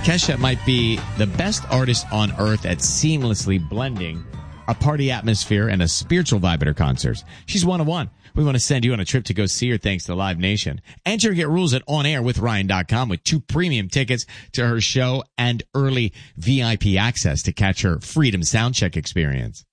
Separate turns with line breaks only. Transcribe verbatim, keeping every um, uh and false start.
Kesha might be the best artist on earth at seamlessly blending a party atmosphere and a spiritual vibe at her concerts. She's one of one. We want to send you on a trip to go see her thanks to Live Nation. Enter and get rules at on air with ryan dot com with two premium tickets to her show and early V I P access to catch her Freedom Soundcheck experience.